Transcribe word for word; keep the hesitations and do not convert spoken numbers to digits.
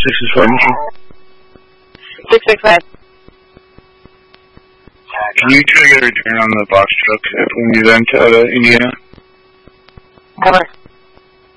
six six five, Mission. six six five. Can you try to get a return on the box truck if we can do that into uh, Indiana? Cover.